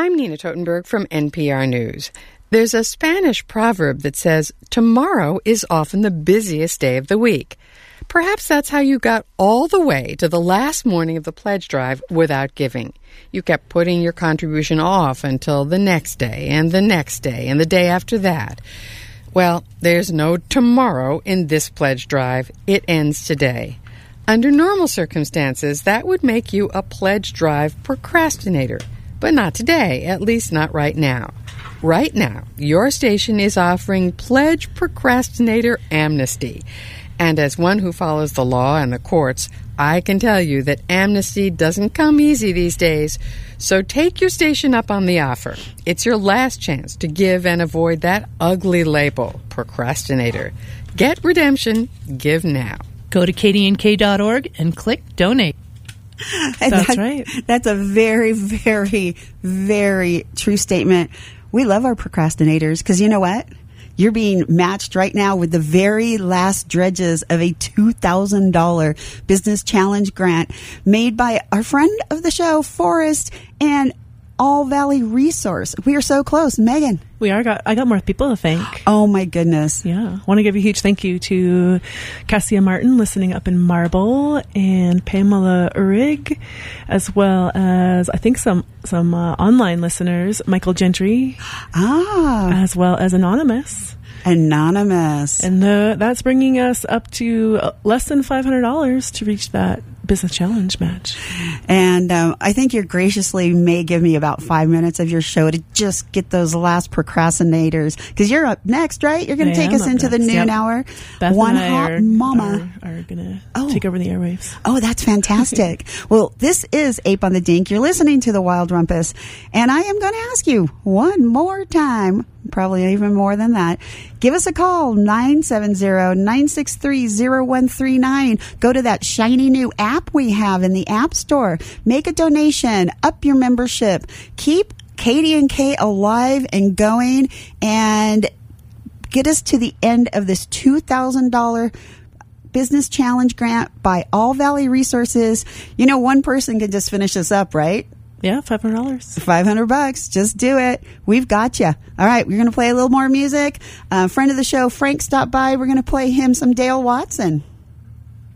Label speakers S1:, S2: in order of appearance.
S1: I'm Nina Totenberg from NPR News. There's a Spanish proverb that says, tomorrow is often the busiest day of the week. Perhaps that's how you got all the way to the last morning of the pledge drive without giving. You kept putting your contribution off until the next day and the next day and the day after that. Well, there's no tomorrow in this pledge drive. It ends today. Under normal circumstances, that would make you a pledge drive procrastinator. But not today, at least not right now. Right now, your station is offering Pledge Procrastinator Amnesty. And as one who follows the law and the courts, I can tell you that amnesty doesn't come easy these days. So take your station up on the offer. It's your last chance to give and avoid that ugly label, procrastinator. Get redemption. Give now.
S2: Go to kdnk.org and click donate.
S3: That's right. That's a very, very, very true statement. We love our procrastinators because you know what? You're being matched right now with the very last dredges of a $2,000 business challenge grant made by our friend of the show, Forrest, and All Valley Resource. We are so close. Megan.
S2: We are. I got more people to thank.
S3: Oh, my goodness.
S2: Yeah. I want to give a huge thank you to Cassia Martin, listening up in Marble, and Pamela Urig, as well as, I think, some online listeners, Michael Gentry, as well as Anonymous.
S3: And
S2: that's bringing us up to less than $500 to reach that business challenge match.
S3: And I think you graciously may give me about 5 minutes of your show to just get those last procrastinators, because you're up next, right? You're going to take us into the noon hour.
S2: Beth
S3: One
S2: and I
S3: hot mama
S2: are going to take over the airwaves.
S3: Oh, that's fantastic. Well, this is Ape on the Dink. You're listening to the Wild Rumpus, and I am going to ask you one more time, probably even more than that. Give us a call, 970-963-0139. Go to that shiny new app we have in the App Store. Make a donation, up your membership, keep KDNK alive and going, and get us to the end of this $2,000 business challenge grant by All Valley Resources. You know, one person can just finish this up, right?
S2: Yeah, $500.
S3: $500. Just do it. We've got you. All right, we're going to play a little more music. Friend of the show, Frank, stopped by. We're going to play him some Dale Watson.